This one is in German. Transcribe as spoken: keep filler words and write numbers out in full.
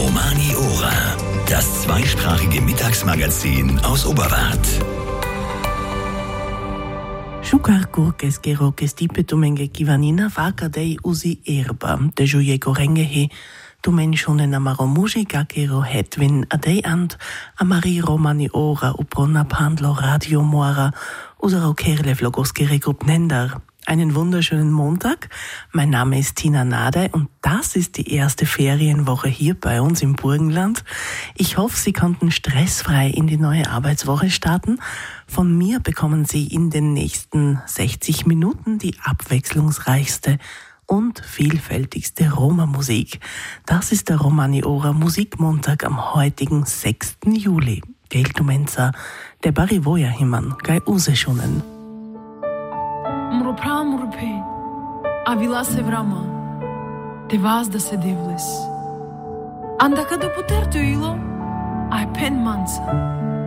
Romani Ora, das zweisprachige Mittagsmagazin aus Oberwart. Šukarkurkes kerokes tipetumenge kivanina fakadei usi erba, de jujeko rengehe, tumen šunen amaro mužika kero hetvin adei ant, amari Romani Ora uprona pandlo radio mora, usaro kerle vlogoskere nendar. Einen wunderschönen Montag. Mein Name ist Tina Nade und das ist die erste Ferienwoche hier bei uns im Burgenland. Ich hoffe, Sie konnten stressfrei in die neue Arbeitswoche starten. Von mir bekommen Sie in den nächsten sechzig Minuten die abwechslungsreichste und vielfältigste Roma-Musik. Das ist der Romani Ora Musikmontag am heutigen sechsten Juli. Geltumenza, der Barivoja Himan, gai use schunen. Mropra mrupe, avila se vrama, te vazda se devles. Anda kada puter tu ilo, ai pen mansa.